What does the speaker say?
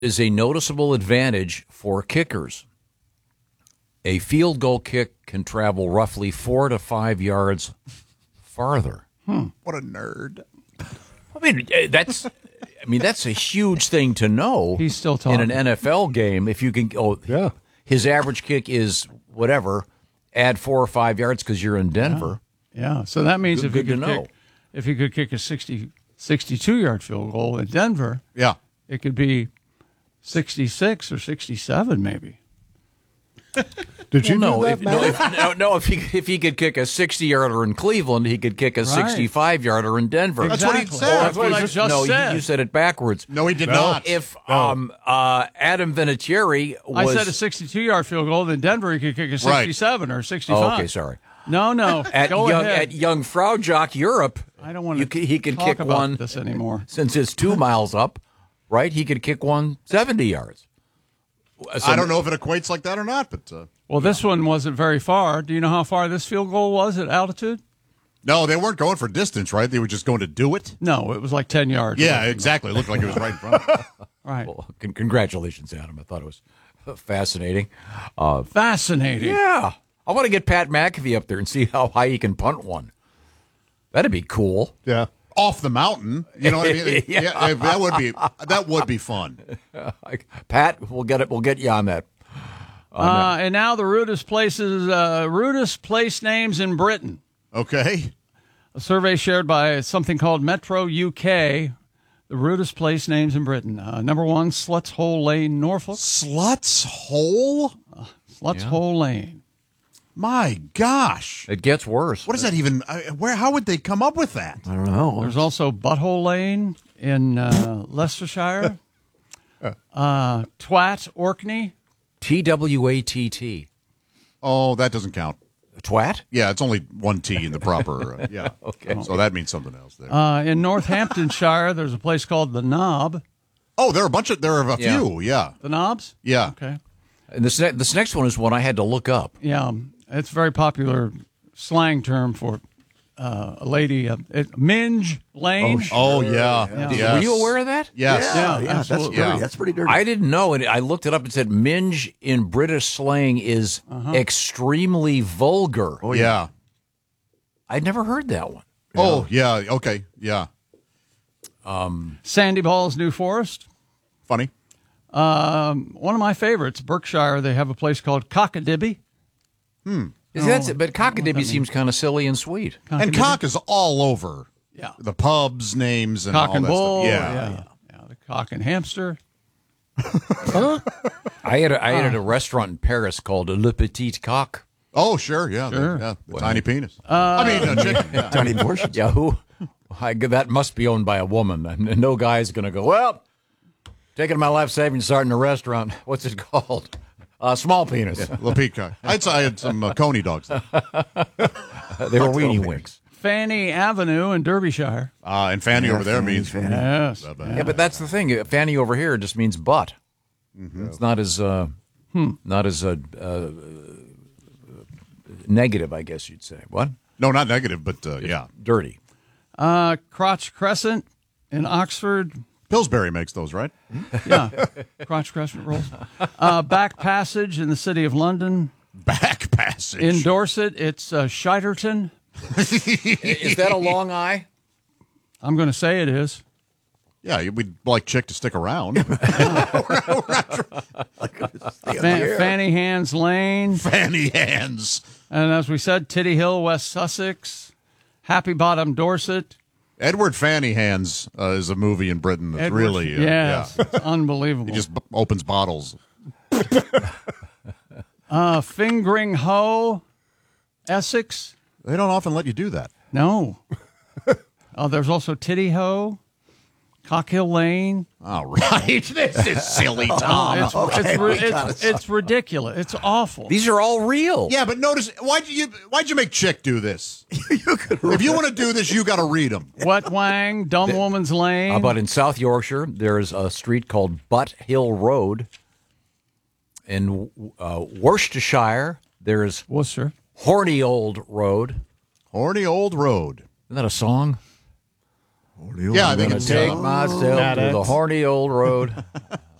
is a noticeable advantage for kickers. A field goal kick can travel roughly 4 to 5 yards farther. What a nerd. I mean, that's a huge thing to know. He's still talking. In an NFL game, if you can, his average kick is whatever, add 4 or 5 yards because you're in Denver. Yeah, so that means if he could kick a 62-yard field goal in Denver, it could be 66 or 67 maybe. Did you know if he could kick a 60-yarder in Cleveland, he could kick a 65-yarder in Denver. Exactly. That's what he said. That's what I just said. You said it backwards. No, he did not. If Adam Vinatieri was... I said a 62-yard field goal, then Denver he could kick a 67 or 65. Oh, okay, sorry. No. Go ahead. At Young Frau Jock Europe, I don't want to he could talk kick about one this anymore. Since it's 2 miles up, right? He could kick one 70 yards. I don't know if it equates like that or not, but this one wasn't very far. Do you know how far this field goal was at altitude? no, they weren't going for distance, right? They were just going to do it. No, it was like 10 yards. Yeah, exactly. It looked like it was right in front. Right. Well, congratulations, Adam. I thought it was fascinating. Fascinating. Yeah. I want to get Pat McAfee up there and see how high he can punt one. That'd be cool. Yeah. Off the mountain, you know what I mean? Yeah, that would be fun. Pat, we'll get you on that. And now the rudest place names in Britain. Okay. A survey shared by something called Metro UK. The rudest place names in Britain. Number 1, Sluts Hole Lane, Norfolk. Sluts Hole? Sluts Hole Lane. My gosh. It gets worse. What is that even? How would they come up with that? I don't know. There's also Butthole Lane in Leicestershire. Twat Orkney. TWATT. Oh, that doesn't count. Twat? Yeah, it's only one T in the proper. Yeah. Okay. So that means something else there. In Northamptonshire, there's a place called The Knob. Oh, there are a few. Yeah. The Knobs? Yeah. Okay. And this next one is one I had to look up. Yeah, it's a very popular slang term for a lady. Minge Lane. Oh, yeah. Yes. Were you aware of that? Yes. Yeah, That's pretty dirty. I didn't know, and I looked it up and said minge in British slang is extremely vulgar. Oh, yeah. I'd never heard that one. Oh, yeah. Okay. Yeah. Sandy Balls, New Forest. Funny. One of my favorites, Berkshire. They have a place called Cockadibby. But cockadibby seems kind of silly and sweet. And cock is all over. Yeah. The pubs names and Cock all and that Bull. stuff. Yeah. The Cock and Hamster. I ate at a restaurant in Paris called Le Petit Coq. Oh, sure. Yeah. Sure. The tiny penis. Chicken. Yeah. Tiny portions. Yeah, that must be owned by a woman. And no guy's going to go, well, taking my life savings starting a restaurant. What's it called? Small penis. Le Peacock. I had some Coney dogs there. They were weenie wings. Fanny Avenue in Derbyshire. And Fanny over there means Yes. Yeah, but that's the thing. Fanny over here just means butt. Mm-hmm. It's not as negative, I guess you'd say. What? No, not negative, but yeah. Dirty. Crotch Crescent in Oxford. Pillsbury makes those, right? Yeah, Crotch Crescent rolls. Back Passage in the City of London. Back Passage. In Dorset, it's Shiderton. Is that a long eye? I'm going to say it is. Yeah, we'd like Chick to stick around. Fanny Hands Lane. Fanny Hands. And as we said, Titty Hill, West Sussex. Happy Bottom, Dorset. Edward Fanny Hands is a movie in Britain that's Edward, really... yes, it's unbelievable. He just opens bottles. Fingering Hoe, Essex. They don't often let you do that. No. There's also Titty Hoe, Cockhill Lane. All right. This is silly, Tom. It's ridiculous. It's awful. These are all real. Yeah, but notice, why'd you make Chick do this? If you want to do this, you got to read them. Wet Wang, Dumb Woman's Lane. How about in South Yorkshire, there's a street called Butt Hill Road. In Worcestershire, there's Worcester. Horny Old Road. Horny Old Road. Isn't that a song? Yeah, I think it's Take myself to the horny old road.